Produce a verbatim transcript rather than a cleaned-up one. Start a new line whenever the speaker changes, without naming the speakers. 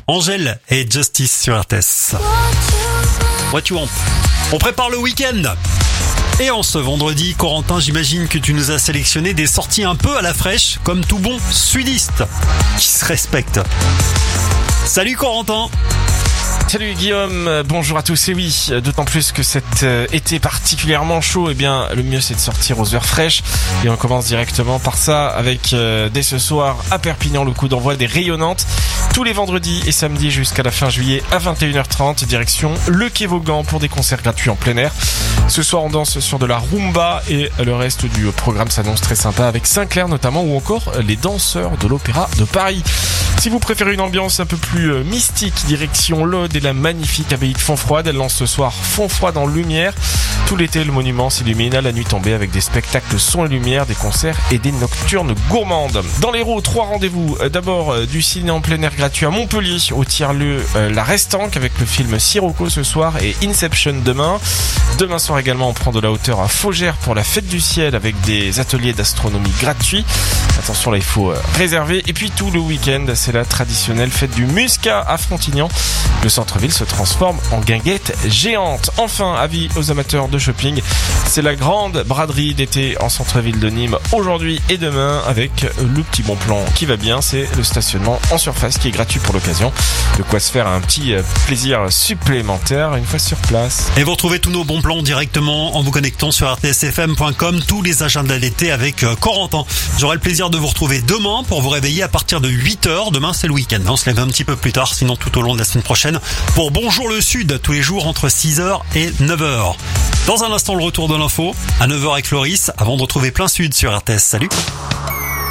Angèle et Justice sur R T S. What you want? On prépare le week-end. Et en ce vendredi, Corentin, j'imagine que tu nous as sélectionné des sorties un peu à la fraîche, comme tout bon sudiste qui se respecte. Salut Corentin.
Salut Guillaume, bonjour à tous. Et oui, d'autant plus que cet euh, été particulièrement chaud, eh bien le mieux c'est de sortir aux heures fraîches. Et on commence directement par ça avec euh, dès ce soir à Perpignan le coup d'envoi des Rayonnantes. Tous les vendredis et samedis jusqu'à la fin juillet à vingt et une heures trente, direction le Quai Vaugan pour des concerts gratuits en plein air. Ce soir on danse sur de la rumba et le reste du programme s'annonce très sympa avec Sinclair notamment ou encore les danseurs de l'Opéra de Paris. Si vous préférez une ambiance un peu plus euh, mystique, direction l'Aude et la magnifique abbaye de Fontfroide. Elle lance ce soir Fontfroide en lumière. Tout l'été, le monument s'illumine à la nuit tombée avec des spectacles son et lumière, des concerts et des nocturnes gourmandes. Dans l'Hérault, trois rendez-vous. D'abord, du ciné en plein air gratuit à Montpellier, au tiers-lieu euh, La Restanque avec le film Sirocco ce soir et Inception demain. Demain soir également, on prend de la hauteur à Faugères pour la fête du ciel avec des ateliers d'astronomie gratuits. Attention là, il faut euh, réserver. Et puis tout le week-end, c'est la traditionnelle fête du Muscat à Frontignan. Le centre-ville se transforme en guinguette géante. Enfin, avis aux amateurs de shopping, c'est la grande braderie d'été en centre-ville de Nîmes aujourd'hui et demain avec le petit bon plan qui va bien, c'est le stationnement en surface qui est gratuit pour l'occasion. De quoi se faire un petit plaisir supplémentaire une fois sur place.
Et vous retrouvez tous nos bons plans directement en vous connectant sur r t s f m point com, tous les agendas d'été avec Corentin. J'aurai le plaisir de vous retrouver demain pour vous réveiller à partir de huit heures. Demain c'est le week-end, on se lève un petit peu plus tard, sinon tout au long de la semaine prochaine pour Bonjour le Sud, tous les jours entre six heures et neuf heures. Dans un instant, le retour de l'info à neuf heures avec Floris, avant de retrouver Plein Sud sur R T S. Salut.